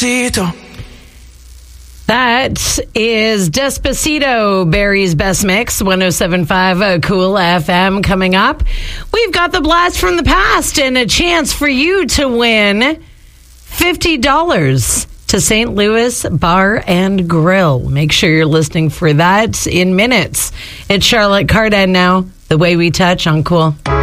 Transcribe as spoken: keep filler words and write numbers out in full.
That is Despacito, Barry's Best Mix, one oh seven point five uh, Cool F M. Coming up, we've got the blast from the past and a chance for you to win fifty dollars to Saint Louis Bar and Grill. Make sure you're listening for that in minutes. It's Charlotte Cardin now, The Way We Touch on Cool.